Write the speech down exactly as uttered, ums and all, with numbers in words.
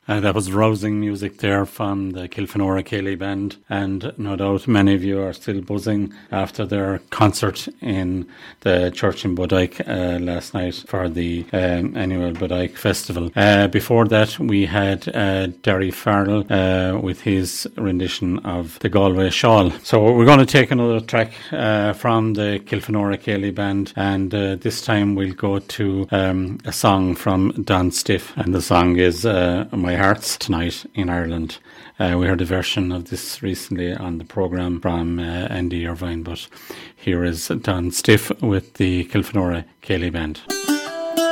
Uh, that was rousing music there from the Kilfenora Ceilidh Band, and no doubt many of you are still buzzing after their concert in the church in Bodyke uh, last night for the um, annual Bodyke Festival. Uh, before that, we had uh, Derry Farrell uh, with his rendition of the Galway Shawl. So we're going to take another track uh, from the Kilfenora Ceilidh Band, and uh, this time we'll go to um, a song from Don Stiff, and the song is uh, My Heart's Tonight in Ireland. Uh, we heard a version of this recently on the programme from uh, Andy Irvine, but here is Don Stiff with the Kilfenora Ceilidh Band.